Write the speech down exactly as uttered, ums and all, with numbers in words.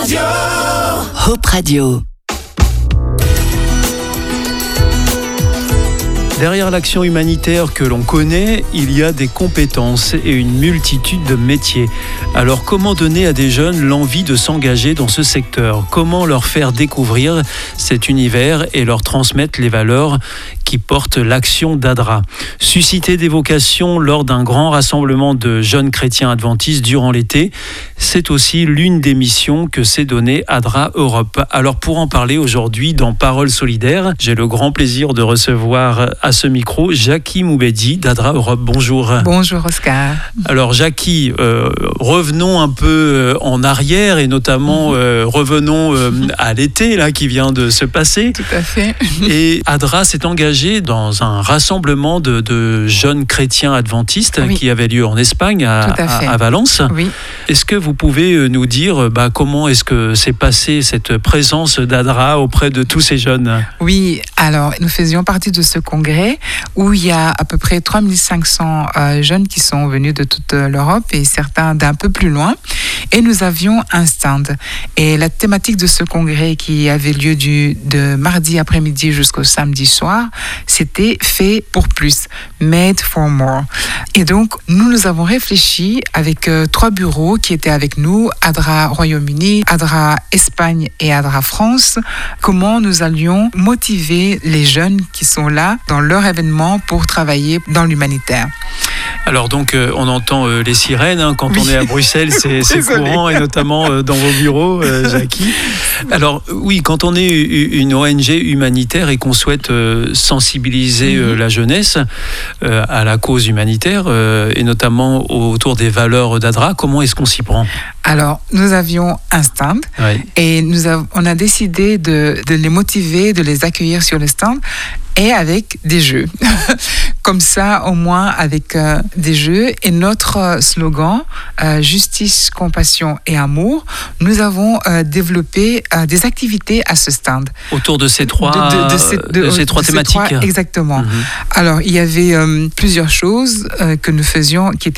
Hope Radio. Derrière l'action humanitaire que l'on connaît, il y a des compétences et une multitude de métiers. Alors comment donner à des jeunes l'envie de s'engager dans ce secteur ? Comment leur faire découvrir cet univers et leur transmettre les valeurs qui portent l'action d'Adra ? Susciter des vocations lors d'un grand rassemblement de jeunes chrétiens adventistes durant l'été, c'est aussi l'une des missions que s'est donnée Adra Europe. Alors pour en parler aujourd'hui dans Paroles solidaires, j'ai le grand plaisir de recevoir à ce micro Jackie Moubedi d'Adra Europe. Bonjour. Bonjour Oscar. Alors Jackie, euh, revenons un peu en arrière et notamment euh, revenons euh, à l'été là qui vient de se passer. Tout à fait. Et Adra s'est engagé dans un rassemblement de, de jeunes chrétiens adventistes oui. qui avait lieu en Espagne, à, à, à Valence. Oui. Est-ce que vous pouvez nous dire bah, comment est-ce que s'est passée cette présence d'Adra auprès de tous ces jeunes ? Oui, alors nous faisions partie de ce congrès où il y a à peu près trois mille cinq cents euh, jeunes qui sont venus de toute l'Europe et certains d'un peu plus loin. Et nous avions un stand. Et la thématique de ce congrès qui avait lieu du, de mardi après-midi jusqu'au samedi soir, c'était fait pour plus, made for more. Et donc, nous nous avons réfléchi avec euh, trois bureaux qui étaient avec nous, Adra Royaume-Uni, Adra Espagne et Adra France, comment nous allions motiver les jeunes qui sont là dans leur événement pour travailler dans l'humanitaire. Alors donc, euh, on entend euh, les sirènes hein, quand oui. on est à Bruxelles, c'est, c'est courant, et notamment euh, dans vos bureaux, euh, Jackie. Alors oui, quand on est une O N G humanitaire et qu'on souhaite euh, sensibiliser euh, la jeunesse euh, à la cause humanitaire, euh, et notamment autour des valeurs d'Adra, comment est-ce qu'on s'y prend ? Alors, nous avions un stand oui. et nous avons, on a décidé de, de les motiver, de les accueillir sur le stand et avec des jeux. Comme ça, au moins, avec euh, des jeux. Et notre slogan, euh, justice, compassion et amour, nous avons euh, développé euh, des activités à ce stand. Autour de ces trois, de, de, de ces, de, de ces trois de thématiques. Ces trois, exactement. Mm-hmm. Alors, il y avait euh, plusieurs choses euh, que nous faisions qui étaient